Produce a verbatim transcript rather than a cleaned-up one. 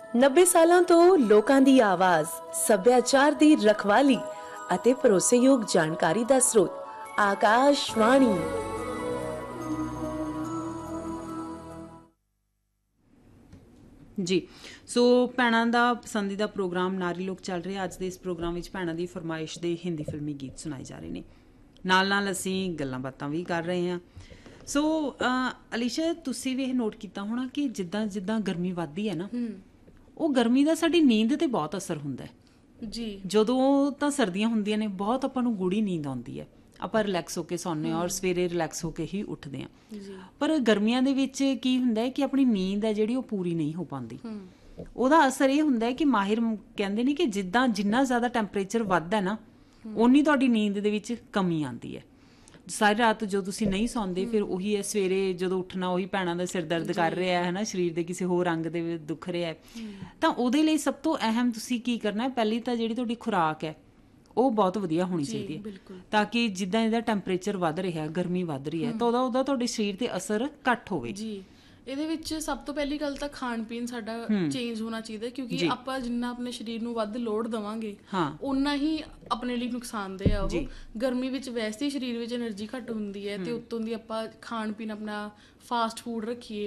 ਨੱਬੇ ਸਾਲਾਂ ਤੋਂ ਲੋਕਾਂ ਦੀ ਆਵਾਜ਼, ਸੱਭਿਆਚਾਰ ਦੀ ਰਖਵਾਲੀ ਅਤੇ ਭਰੋਸੇਯੋਗ ਜਾਣਕਾਰੀ ਦਾ ਸਰੋਤ ਆਕਾਸ਼ਵਾਣੀ। ਜੀ ਸੋ ਭੈਣਾਂ ਦਾ ਪਸੰਦੀਦਾ ਪ੍ਰੋਗਰਾਮ ਨਾਰੀ ਲੋਕ ਚੱਲ ਰਿਹਾ। ਅੱਜ ਦੇ ਇਸ ਪ੍ਰੋਗਰਾਮ ਵਿੱਚ ਭੈਣਾਂ ਦੀ ਫਰਮਾਇਸ਼ ਦੇ ਹਿੰਦੀ ਫਿਲਮੀ ਗੀਤ ਸੁਣਾਏ ਜਾ ਰਹੇ ਨੇ, ਨਾਲ ਨਾਲ ਅਸੀਂ ਗੱਲਾਂ ਬਾਤਾਂ ਵੀ ਕਰ ਰਹੇ ਹਾਂ। ਸੋ ਅਲੀਸ਼ਾ, ਤੁਸੀਂ ਵੀ ਇਹ ਨੋਟ ਕੀਤਾ ਹੋਣਾ ਕਿ ਜਿੱਦਾਂ ਜਿੱਦਾਂ ਗਰਮੀ ਵੱਧਦੀ ਹੈ ਨਾ, ਉਹ ਗਰਮੀ ਦਾ ਸਾਡੀ ਨੀਂਦ ਤੇ ਬਹੁਤ ਅਸਰ ਹੁੰਦਾ ਹੈ ਜੀ। ਜਦੋਂ ਤਾਂ ਸਰਦੀਆਂ ਹੁੰਦੀਆਂ ਨੇ, ਬਹੁਤ ਆਪਾਂ ਨੂੰ ਗੂੜੀ ਨੀਂਦ ਆਉਂਦੀ ਹੈ, ਆਪਾਂ ਰਿਲੈਕਸ ਹੋ ਕੇ ਸੌਂਦੇ ਹਾਂ ਔਰ ਸਵੇਰੇ ਰਿਲੈਕਸ ਹੋ ਕੇ ਹੀ ਉੱਠਦੇ ਹਾਂ। ਪਰ ਗਰਮੀਆਂ ਦੇ ਵਿੱਚ ਕੀ ਹੁੰਦਾ ਹੈ ਕਿ ਆਪਣੀ ਨੀਂਦ ਹੈ ਜਿਹੜੀ ਉਹ ਪੂਰੀ ਨਹੀਂ ਹੋ ਪਾਉਂਦੀ। ਉਹਦਾ ਅਸਰ ਇਹ ਹੁੰਦਾ ਹੈ ਕਿ ਮਾਹਿਰ ਕਹਿੰਦੇ ਨੇ ਕਿ ਜਿੱਦਾਂ ਜਿੰਨਾ ਜ਼ਿਆਦਾ ਟੈਂਪਰੇਚਰ ਵੱਧਦਾ ਨਾ, ਓਨੀ ਤੁਹਾਡੀ ਨੀਂਦ ਦੇ ਵਿੱਚ ਕਮੀ ਆਉਂਦੀ ਹੈ। ਸਾਰੀ ਰਾਤ ਜੋ ਤੁਸੀਂ ਨਹੀਂ ਸੌਂਦੇ, ਫਿਰ ਉਹੀ ਹੈ ਸਵੇਰੇ ਜਦੋਂ ਉੱਠਣਾ, ਉਹੀ ਭੈਣਾਂ ਦਾ ਸਿਰ ਦਰਦ ਕਰ ਰਿਹਾ ਹੈ ਨਾ, ਸਰੀਰ ਦੇ ਕਿਸੇ ਹੋਰ ਅੰਗ ਦੇ ਦੁੱਖ ਰਿਹਾ ਹੈ। ਤਾਂ ਉਹਦੇ ਲਈ ਸਭ ਤੋਂ ਅਹਿਮ ਤੁਸੀਂ ਕੀ ਕਰਨਾ ਹੈ, ਪਹਿਲੀ ਤਾਂ ਜਿਹੜੀ ਤੁਹਾਡੀ ਖੁਰਾਕ ਹੈ ਉਹ ਬਹੁਤ ਵਧੀਆ ਹੋਣੀ ਚਾਹੀਦੀ ਹੈ, ਤਾਂ ਕਿ ਜਿੱਦਾਂ ਇਹਦਾ ਟੈਂਪਰੇਚਰ ਵੱਧ ਰਿਹਾ, ਗਰਮੀ ਵੱਧ ਰਹੀ ਹੈ, ਤਾਂ ਉਹਦਾ ਉਹਦਾ ਤੁਹਾਡੇ ਸਰੀਰ ਤੇ ਅਸਰ ਘੱਟ ਹੋਵੇ ਜੀ। ਇਹਦੇ ਵਿੱਚ ਸਭ ਤੋਂ ਪਹਿਲੀ ਗੱਲ ਤਾਂ ਖਾਣ ਪੀਣ ਸਾਡਾ ਚੇਂਜ ਹੋਣਾ ਚਾਹੀਦਾ, ਕਿਉਂਕਿ ਆਪਾਂ ਜਿੰਨਾ ਆਪਣੇ ਸਰੀਰ ਨੂੰ ਵੱਧ ਲੋਡ ਦੇਵਾਂਗੇ ਓਨਾ ਹੀ ਆਪਣੇ ਲਈ ਨੁਕਸਾਨਦੇਹ ਆ ਉਹ। ਗਰਮੀ ਵਿੱਚ ਵੈਸੇ ਹੀ ਸਰੀਰ ਵਿੱਚ ਐਨਰਜੀ ਘੱਟ ਹੁੰਦੀ ਹੈ, ਤੇ ਉੱਤੋਂ ਦੀ ਆਪਾਂ ਖਾਣ ਪੀਣ ਆਪਣਾ ਫਾਸਟ ਫੂਡ ਰੱਖੀਏ